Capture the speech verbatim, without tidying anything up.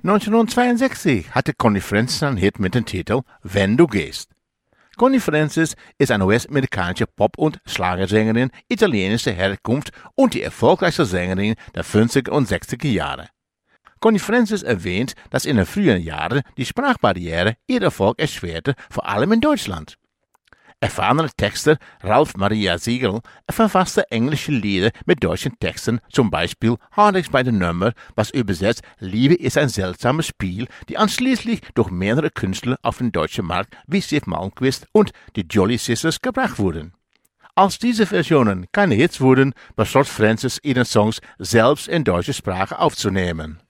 neunzehnhundertzweiundsechzig hatte Connie Francis einen Hit mit dem Titel Wenn du gehst. Connie Francis ist eine U S-amerikanische Pop- und Schlagersängerin italienischer Herkunft und die erfolgreichste Sängerin der fünfziger und sechziger Jahre. Connie Francis erwähnt, dass in den frühen Jahren die Sprachbarriere ihr Erfolg erschwerte, vor allem in Deutschland. Erfahrener Texter Ralph Maria Siegel verfasste englische Lieder mit deutschen Texten, zum Beispiel Hardex bei der Nummer, was übersetzt Liebe ist ein seltsames Spiel, die anschließend durch mehrere Künstler auf den deutschen Markt wie Siw Malmkvist und die Jolly Sisters gebracht wurden. Als diese Versionen keine Hits wurden, beschloss Francis, ihre Songs selbst in deutscher Sprache aufzunehmen.